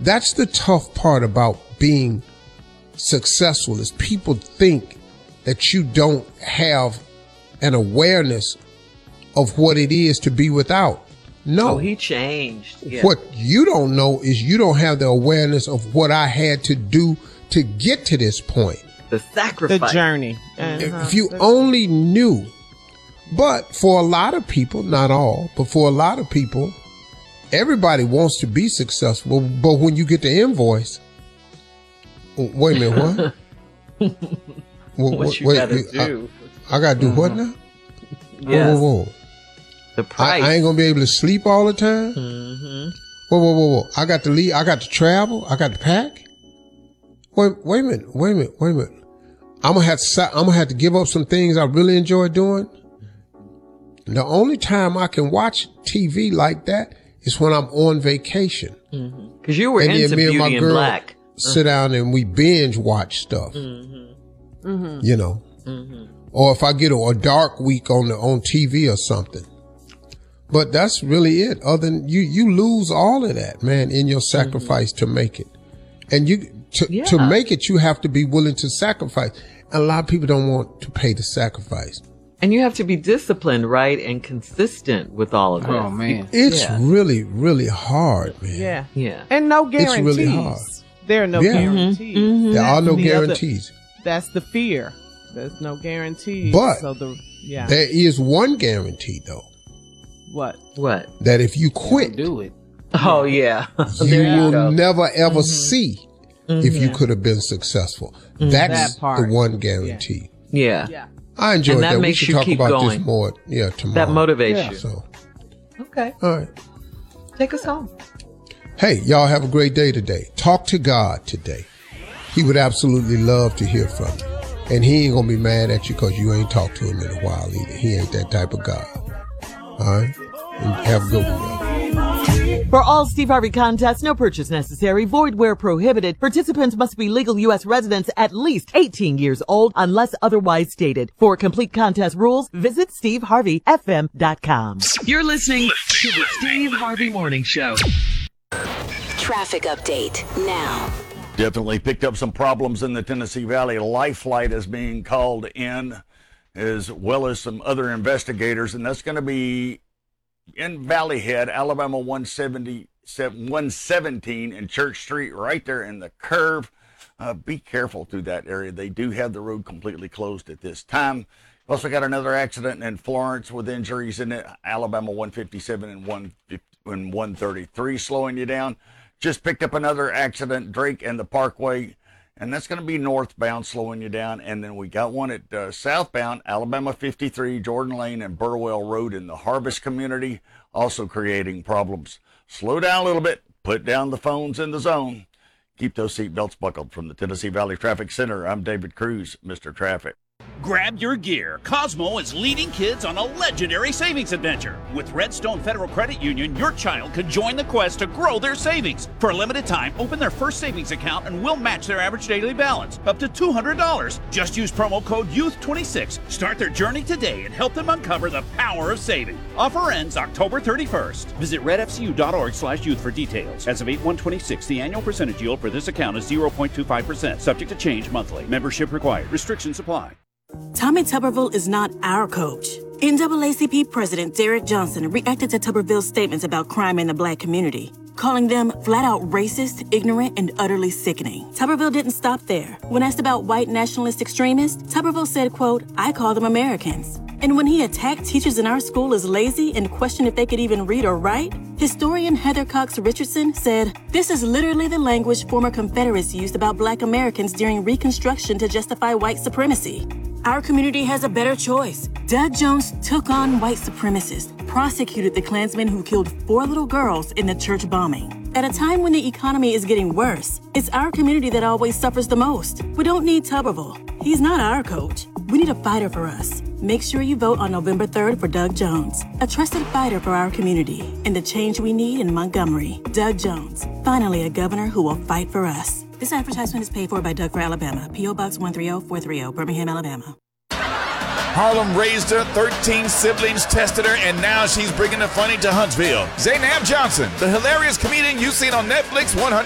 that's the tough part about being successful is people think that you don't have an awareness of what it is to be without. No. Oh, he changed. Yeah. What you don't know is you don't have the awareness of what I had to do to get to this point. The sacrifice. The journey. If you only knew. But for a lot of people, not all, but for a lot of people, everybody wants to be successful. But when you get the invoice, wait a minute, what? What you gotta do? I gotta do what now? Yes. Whoa. The price. I ain't gonna be able to sleep all the time. Mm-hmm. Whoa. I got to leave. I got to travel. I got to pack. Wait a minute. I'm gonna have to give up some things I really enjoy doing. The only time I can watch TV like that is when I'm on vacation. Because you were into Beauty and Black. Sit down and we binge watch stuff. You know, or if I get a dark week on TV or something. But that's really it. Other than you lose all of that, man, in your sacrifice to make it. And to make it, you have to be willing to sacrifice. And a lot of people don't want to pay the sacrifice. And you have to be disciplined, right? And consistent with all of it. Oh, man. It's really, really hard, man. Yeah. And no guarantees. It's really hard. There are no guarantees. There are no guarantees. That's the fear. There's no guarantees. But there is one guarantee, though. What? That if you quit, do it. Oh, yeah. you will never, ever see if you could have been successful. That's the one guarantee. Yeah. I enjoyed that. Makes we should talk about this more tomorrow. That motivates you. So. Okay. All right. Take us home. Hey, y'all have a great day today. Talk to God today. He would absolutely love to hear from you. And he ain't going to be mad at you because you ain't talked to him in a while either. He ain't that type of guy. All right? And have a good one, y'all. For all Steve Harvey contests, no purchase necessary, void where prohibited. Participants must be legal U.S. residents at least 18 years old unless otherwise stated. For complete contest rules, visit SteveHarveyFM.com. You're listening to the Steve Harvey Morning Show. Traffic update now. Definitely picked up some problems in the Tennessee Valley. Life Flight is being called in, as well as some other investigators, and that's going to be in Valley Head, Alabama 117 and Church Street, right there in the curve. Be careful through that area. They do have the road completely closed at this time. Also got another accident in Florence with injuries in it, Alabama 157 and 133 slowing you down. Just picked up another accident, Drake and the Parkway, and that's going to be northbound slowing you down. And then we got one at southbound, Alabama 53, Jordan Lane and Burwell Road in the Harvest community, also creating problems. Slow down a little bit, put down the phones in the zone. Keep those seatbelts buckled. From the Tennessee Valley Traffic Center, I'm David Cruz, Mr. Traffic. Grab your gear. Cosmo is leading kids on a legendary savings adventure. With Redstone Federal Credit Union, your child could join the quest to grow their savings. For a limited time, open their first savings account and we'll match their average daily balance up to $200. Just use promo code YOUTH26. Start their journey today and help them uncover the power of saving. Offer ends October 31st. Visit redfcu.org/youth for details. As of 8/1/26, the annual percentage yield for this account is 0.25%, subject to change monthly. Membership required. Restrictions apply. Tommy Tuberville is not our coach. NAACP President Derek Johnson reacted to Tuberville's statements about crime in the black community, calling them flat-out racist, ignorant, and utterly sickening. Tuberville didn't stop there. When asked about white nationalist extremists, Tuberville said, quote, "I call them Americans." And when he attacked teachers in our school as lazy and questioned if they could even read or write, historian Heather Cox Richardson said, "This is literally the language former Confederates used about black Americans during Reconstruction to justify white supremacy." Our community has a better choice. Doug Jones took on white supremacists, prosecuted the Klansmen who killed 4 little girls in the church bombing. At a time when the economy is getting worse, it's our community that always suffers the most. We don't need Tuberville. He's not our coach. We need a fighter for us. Make sure you vote on November 3rd for Doug Jones, a trusted fighter for our community and the change we need in Montgomery. Doug Jones, finally a governor who will fight for us. This advertisement is paid for by Doug for Alabama. P.O. Box 130-430, Birmingham, Alabama. Harlem raised her, 13 siblings tested her, and now she's bringing the funny to Huntsville. Zaynab Johnson, the hilarious comedian you've seen on Netflix 100.